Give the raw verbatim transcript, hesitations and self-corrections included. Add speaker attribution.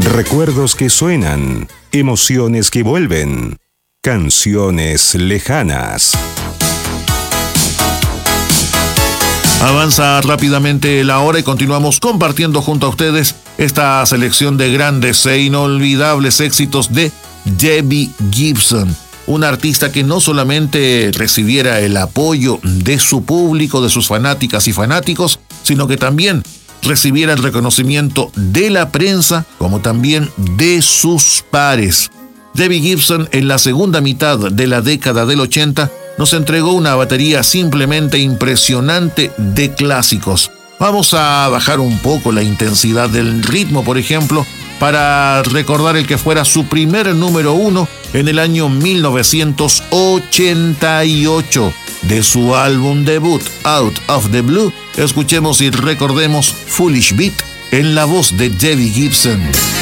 Speaker 1: Recuerdos que suenan, emociones que vuelven, canciones lejanas.
Speaker 2: Avanza rápidamente la hora y continuamos compartiendo junto a ustedes esta selección de grandes e inolvidables éxitos de Debbie Gibson, una artista que no solamente recibiera el apoyo de su público, de sus fanáticas y fanáticos, sino que también recibiera el reconocimiento de la prensa, como también de sus pares. Debbie Gibson, en la segunda mitad de la década del ochenta, nos entregó una batería simplemente impresionante de clásicos. Vamos a bajar un poco la intensidad del ritmo, por ejemplo, para recordar el que fuera su primer número uno en el año mil novecientos ochenta y ocho. De su álbum debut, Out of the Blue, escuchemos y recordemos Foolish Beat en la voz de Debbie Gibson.